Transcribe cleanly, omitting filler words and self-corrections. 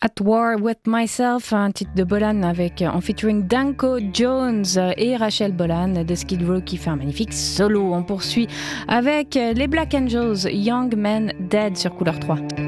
At War With Myself, un titre de Bolan en featuring Danko Jones et Rachel Bolan de Skid Row qui fait un magnifique solo. On poursuit avec les Black Angels, Young Men Dead sur Couleur 3.